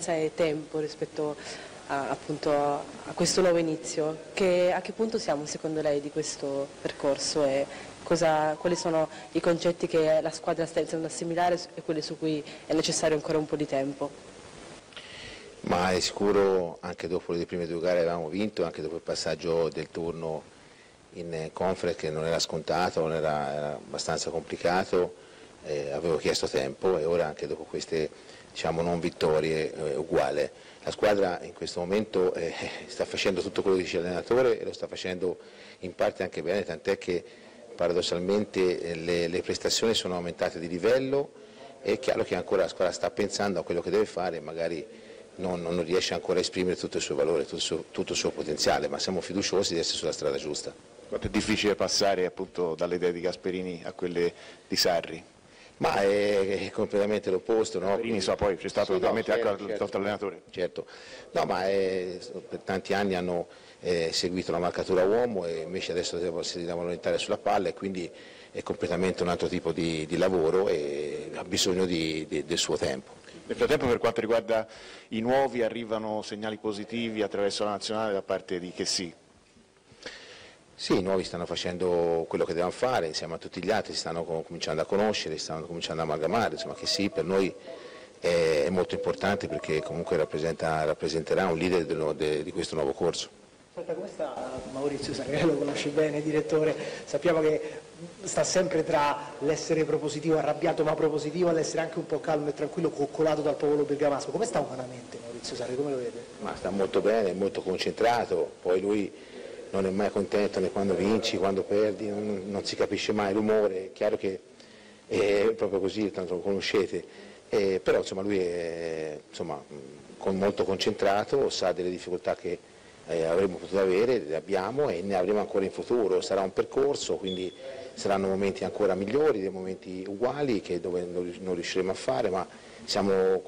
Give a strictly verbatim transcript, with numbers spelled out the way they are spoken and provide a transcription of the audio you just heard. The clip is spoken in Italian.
esperienza e tempo rispetto a, appunto, a questo nuovo inizio. Che, a che punto siamo secondo lei di questo percorso e cosa, quali sono i concetti che la squadra sta iniziando ad assimilare e quelli su cui è necessario ancora un po' di tempo? Ma è sicuro, anche dopo le prime due gare avevamo vinto, anche dopo il passaggio del turno in conference, che non era scontato, non era, era abbastanza complicato, eh, avevo chiesto tempo e ora anche dopo queste, diciamo, non vittorie eh, uguale. La squadra in questo momento eh, sta facendo tutto quello che dice l'allenatore e lo sta facendo in parte anche bene, tant'è che paradossalmente eh, le, le prestazioni sono aumentate di livello. È chiaro che ancora la squadra sta pensando a quello che deve fare e magari non, non riesce ancora a esprimere tutto il suo valore, tutto il suo, tutto il suo potenziale, ma siamo fiduciosi di essere sulla strada giusta. Quanto è difficile passare appunto dalle idee di Gasperini a quelle di Sarri? Ma è, è completamente l'opposto, no? Gasperini so, poi c'è stato sì, naturalmente no, anche certo, il certo, nostro allenatore. Certo, no, ma è, per tanti anni hanno eh, seguito la marcatura uomo e invece adesso si devono orientare sulla palla e quindi è completamente un altro tipo di, di lavoro e ha bisogno di, di, del suo tempo. Nel frattempo, per quanto riguarda i nuovi, arrivano segnali positivi attraverso la nazionale da parte di Chessy? Sì, i nuovi stanno facendo quello che devono fare insieme a tutti gli altri, si stanno cominciando a conoscere, stanno cominciando a amalgamare, insomma Chessy per noi è, è molto importante perché comunque rappresenta, rappresenterà un leader dello, de, di questo nuovo corso. Come sta Maurizio Sarri? Lo conosce bene, direttore, sappiamo che sta sempre tra l'essere propositivo, arrabbiato ma propositivo, all'essere anche un po' calmo e tranquillo, coccolato dal popolo bergamasco. Come sta umanamente Maurizio Sarri, come lo vede? Ma sta molto bene, è molto concentrato, poi lui non è mai contento né quando vinci, quando perdi, non, non si capisce mai l'umore, è chiaro che è proprio così, tanto lo conoscete, eh, però insomma lui è insomma, con molto concentrato, sa delle difficoltà che eh, avremmo potuto avere, le abbiamo e ne avremo ancora in futuro, sarà un percorso, quindi saranno momenti ancora migliori, dei momenti uguali che dove non riusciremo a fare, ma siamo